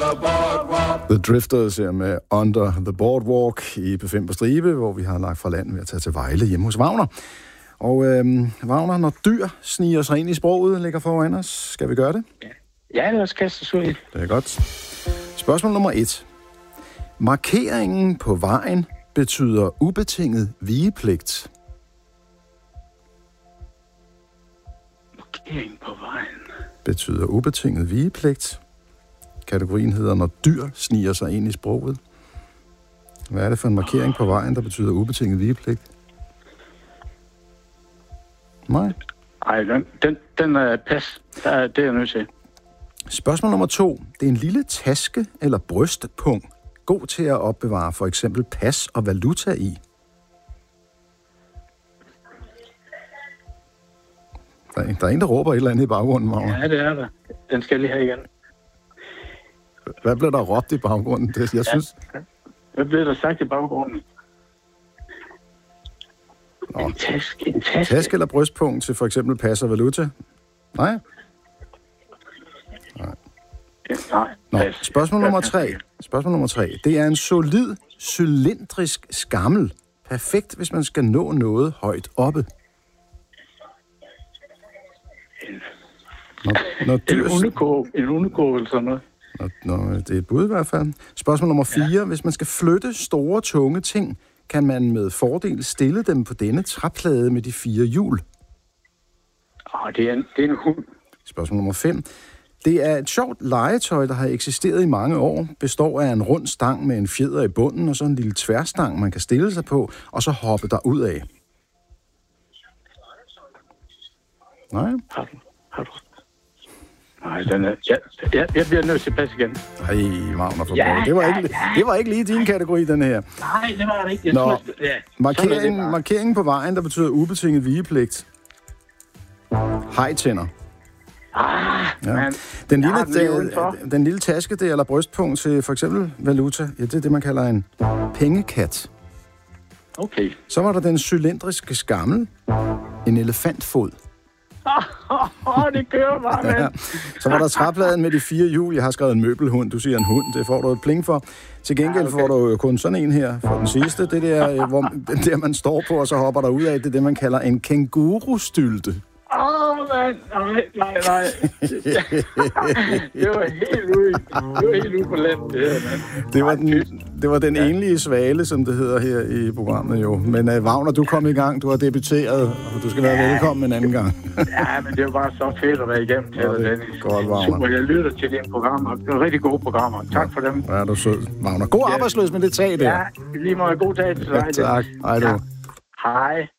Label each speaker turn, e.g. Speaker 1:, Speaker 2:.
Speaker 1: The Drifters her med Under the Boardwalk i P5 på Stribe, hvor vi har lagt fra land ved at tage til Vejle hjemme hos Wagner. Og Wagner, når dyr sniger sig ind i sproget, ligger foran os. Skal vi gøre det?
Speaker 2: Ja, det er også kastet ud.
Speaker 1: Det er godt. Spørgsmål nummer 1. Markeringen på vejen betyder ubetinget vigepligt.
Speaker 2: Markering på vejen
Speaker 1: betyder ubetinget vigepligt. Kategorien hedder, når dyr sniger sig ind i sproget. Hvad er det for en markering på vejen, der betyder ubetinget vigepligt? Nej.
Speaker 2: Ej, den er pas. Det er jeg nødt til.
Speaker 1: Spørgsmål nummer 2. Det er en lille taske eller brystpung, god til at opbevare for eksempel pas og valuta i. Der er en, der råber et eller andet i baggrunden, Magne.
Speaker 2: Ja, det er der. Den skal jeg lige have igen.
Speaker 1: Hvad blev der råbt i baggrunden? Jeg synes...
Speaker 2: Hvad blev der sagt i baggrunden? En taske.
Speaker 1: Taske eller brystpunkt til for eksempel pas og valuta? Nej. Nå, spørgsmål nummer 3. Det er en solid, cylindrisk skammel. Perfekt, hvis man skal nå noget højt oppe.
Speaker 2: En unikog eller sådan noget.
Speaker 1: Det er et bud i hvert fald. Spørgsmål nummer 4. Ja. Hvis man skal flytte store, tunge ting, kan man med fordel stille dem på denne træplade med de 4 hjul.
Speaker 2: Det er en hund.
Speaker 1: Spørgsmål nummer 5. Det er et sjovt legetøj, der har eksisteret i mange år. Består af en rund stang med en fjeder i bunden, og så en lille tværstang, man kan stille sig på, og så hoppe der ud af. Nej.
Speaker 2: Har du? Nej, den er... Jeg bliver nødt til at passe igen.
Speaker 1: Ej, Wagner for det var ikke lige din kategori, den her.
Speaker 2: Nej, det var det ikke.
Speaker 1: Markeringen på vejen, der betyder ubetinget vigepligt. Hejtænder.
Speaker 2: Ja.
Speaker 1: Den lille taske, det eller brystpunkt til for eksempel valuta, ja, det er det, man kalder en pengekat.
Speaker 2: Okay.
Speaker 1: Så var der den cylindriske skammel, en elefantfod.
Speaker 2: Det kører bare, mand.
Speaker 1: Ja. Så var der træpladen med de 4 hjul. Jeg har skrevet en møbelhund. Du siger en hund. Det får du et pling for. Til gengæld får du kun sådan en her for den sidste. Det der, hvor den der, man står på, og så hopper der ud af. Det er det, man kalder en kængurustylte.
Speaker 2: Nej. Det var helt ude på landet, det her, mand.
Speaker 1: Det var den enlige svale, som det hedder her i programmet, jo. Men Wagner, du kom i gang, du har debuteret, og du skal være velkommen en anden gang.
Speaker 2: Ja, men det var bare så fedt at være igennem til dig, Dennis.
Speaker 1: Godt, Wagner.
Speaker 2: Super, jeg lytter til dine programmer. Det er rigtig gode programmer. Tak for dem.
Speaker 1: Ja, du er sød, Wagner. God arbejdsløs med det tag der.
Speaker 2: Ja, lige meget god dag til dig.
Speaker 1: Tak. Hej du.
Speaker 2: Hej.